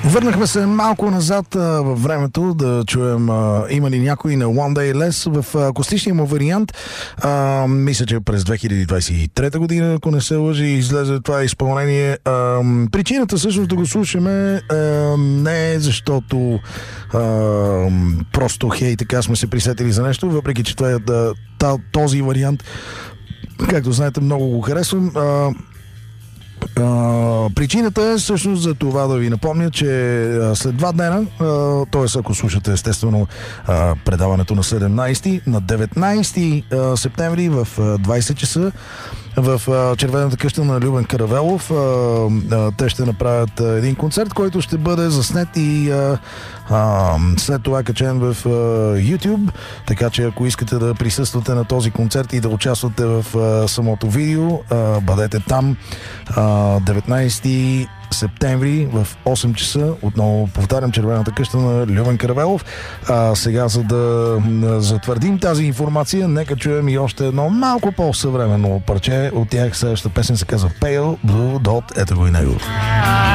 Върнахме се малко назад във времето да чуем има ли някой на One Day Less в акустичния му вариант. Мисля, че през 2023 година, ако не се лъжи, излезе това изпълнение. Причината всъщност да го слушаме не е защото просто хей, така сме се присетили за нещо, въпреки че това е този вариант, както знаете, много го харесвам. Причината е всъщност за това да ви напомня, че след 2 дена, т.е. ако слушате естествено предаването на 17, на 19 септември в 20 часа в Червената къща на Любен Каравелов те ще направят един концерт, който ще бъде заснет и след това качен в YouTube, така че ако искате да присъствате на този концерт и да участвате в самото видео, бъдете там 19 септември в 8 часа. Отново повтарям, Червената къща на Любен Каравелов. Сега, за да затвърдим тази информация, нека чуем и още едно малко по-съвременно парче от тях. Следващата песен се казва Pale Blue Dot. Ето го и него.